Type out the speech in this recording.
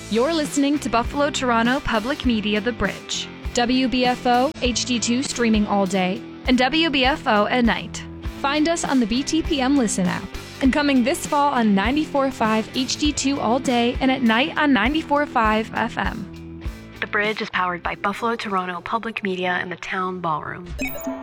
You're listening to Buffalo Toronto Public Media The Bridge. WBFO HD2 streaming all day and WBFO at night. Find us on the BTPM Listen app. And coming this fall on 94.5 HD2 all day and at night on 94.5 FM. The Bridge is powered by Buffalo Toronto Public Media and the Town Ballroom.